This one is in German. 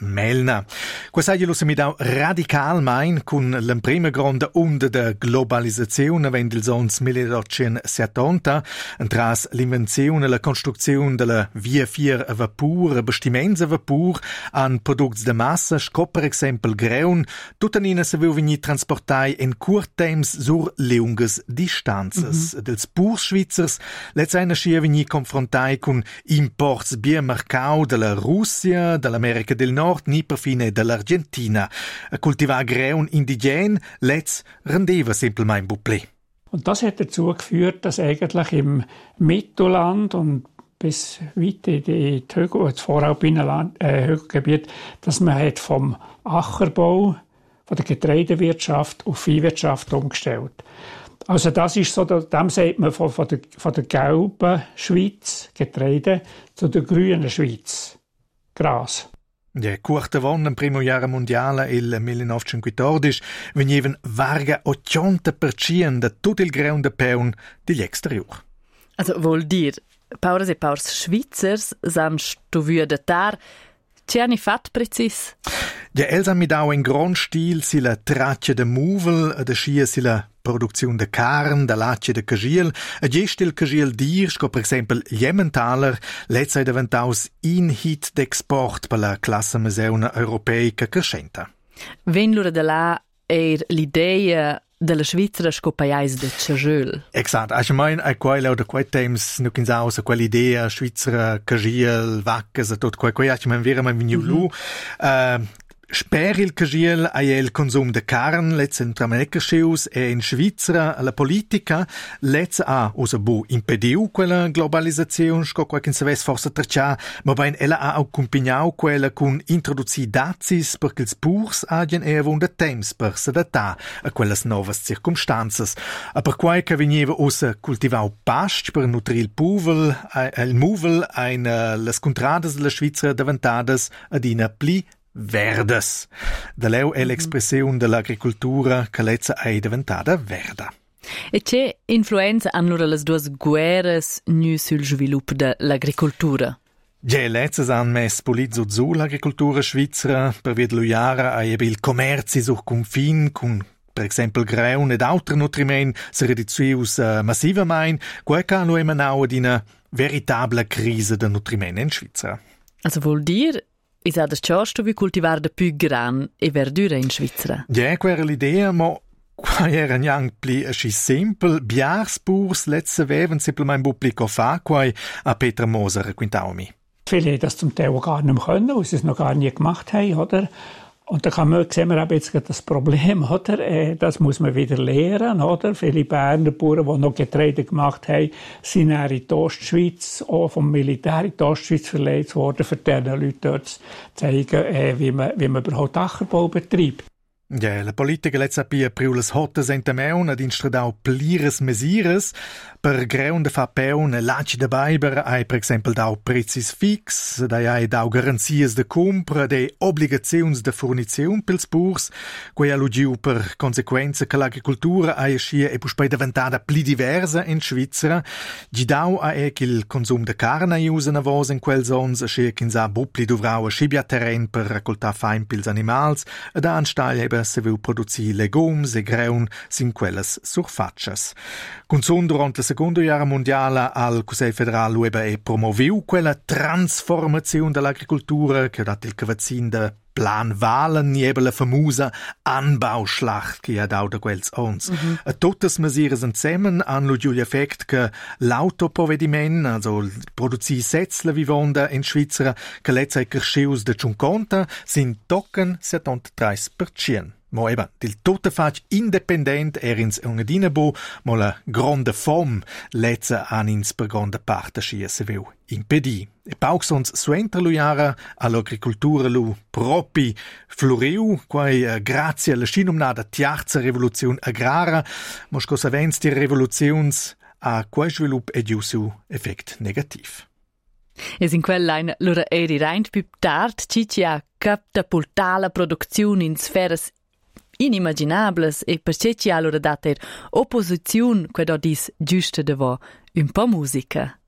Melna. Quasaglia lo semidau radicalmein con la prima grande onda de globalizzazione vend ils ons 1870 tras l'invenzione e la costruzione della via 4 a vapur, bastiments a vapur, an products de massa, sco per exempel greun, tutanina se veu vegni transportai en curt temps sur lungas distanzas. Dels purs Schweizers let's eine schia vegni confrontai con imports bien marcau della Russia, dell'America del Nord, ni perfine dell'Argentina. Cultivar greun indigen let's rendeva semplmein buplé. Und das hat dazu geführt, dass eigentlich im Mittelland und bis weit in die das voralpine Hügelgebiet, dass man hat vom Ackerbau, von der Getreidewirtschaft auf Viehwirtschaft umgestellt. Also das ist so, dem sagt man von der gelben Schweiz, Getreide, zu der grünen Schweiz, Gras. Ja, curta von nel primo Jahr mondiale il 1914 venivan varga 80% de tot il graun de peun degli exterior. Also vuol dir, paures e paurs Schweizers san stuvü de tar, c'è ni fat precis? Ja, els han mi dau en grand stil sila traccia de muvel, de schia sila Produktion de carn, de lacce de cagiel, e gest il cagiel dir, sco per exempel Emmentaler, let's è diventaus in hit d'export per la classe museuna europeica crescenta. Ven lura de là l'idea della Svizzera scopaiais de cagiel. Exakt, ich meine, quel oder quel temps nu kins aus quell'idea Svizzera cagiel, vaccas e tot quel ich meine vera man vignu Sper il cagiel a il consum de carn, let's entramecaschius e in Svizzera la politica let's a usa bu impediu quella globalizzazione sco qualche se ves forse traccia, ma ben ella ha accompagnau quella con introduci dazis perché ils purs agien e avon de temps per s'adatta a quellas novas circumstanzas. A per quai che veniva usa cultivau past per nutrir il muvel ein las contradas de la Svizzera daventadas ad ina pli verdes. Da leu è l'espressione dell'agricoltura che lezza è diventata verda. E c'è influenza allora le due guerre sul sviluppo dell'agricoltura? Ja, letztes han mes polizzo zu l'agricoltura svizzera per via dello jara a il commerci sur confin con per esempio graun ed altri nutrimenti si riduzius massivamente, quel che lo emanau ad una veritable crisi de nutrimenti in Svizzera. Also vuol dire is a desciasto vi cultivar de più gran e verdura in Svizzera? Ja, quella l'idea, ma qua era niang pli asci simpel. Biars purs letze veven simpelmein buplico fa, quai a Peter Moser quintau mi. Viele das zum Teil gar nicht mehr können, weil sie es noch gar nie gemacht haben, oder? Und da sehen wir eben jetzt das Problem, oder? Das muss man wieder lernen, oder? Viele Berner Bauern, die noch Getreide gemacht haben, sind in die Ostschweiz, auch vom Militär in die Ostschweiz verlegt worden, für diese Leute dort zu zeigen, wie man überhaupt Ackerbau betreibt. Ja, la politica letza pia priulas hottes entameun ad instradau plires mesires per greun de fa peun e laci de baiber ai per exempel dau prezis fix, ai dau garanzias de compra, de obligaziuns de forniziun pils purs, quei allugiu per consequenza che l'agricultura ai schia e puspei diventata pli diversa in Svizzera, gi dau ai che il consum de carne usen avos in quel zons, schia kinsa bupli duvrau a schibia terren per raccoltar fain pils animals, ed anstall eben se viu produzir legums e greun sin quelles surfaccias. Consum durant la seconda Guerra mondiale al Consiglio federale ueba e promoviu quella transformazione dell'agricoltura che ha dato il cavazzin de Plan Wahlen, niebe la famosa Anbauschlacht che ha dau da quels ons. A totes mesures insieme hanno l'effekt che l'autoprovediment, also produzir sez la vivonda in Svizzera, che lezza e crescius de 50, sin tocken 73%. Mo eben, il tote fac independent ins ungadinabo, mo la grande fom lezza an ins per grande parte schia se viu impedi. E pauc sons suentra lu jara all'agricultura lu propi floriu, quai grazie alla scinumnada tiarza rivoluzione agrara, mos cosa vens di revoluzions a quai svilup ed su effect negativ. Es in quell'ain lura eri reint più tard ci ha catapultata la produzione in sferas inimaginables e perché ci allora dater opposizione que da dis giusta de vo un po' musica.